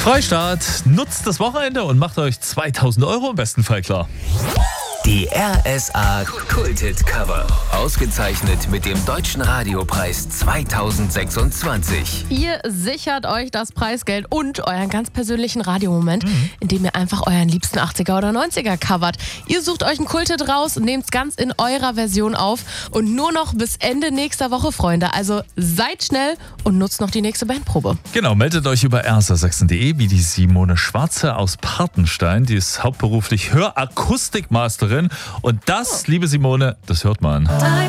Freistaat, nutzt das Wochenende und macht euch 2.000 € im besten Fall klar. Die RSA Kulthit Cover. Ausgezeichnet mit dem Deutschen Radiopreis 2026. Ihr sichert euch das Preisgeld und euren ganz persönlichen Radiomoment, indem ihr einfach euren liebsten 80er oder 90er covert. Ihr sucht euch einen Kulthit raus und nehmt es ganz in eurer Version auf. Und nur noch bis Ende nächster Woche, Freunde. Also seid schnell und nutzt noch die nächste Bandprobe. Genau, meldet euch über rsasachsen.de wie die Simone Schwarze aus Partenstein. Die ist hauptberuflich Hörakustikmasterin. Und das, liebe Simone, das hört man.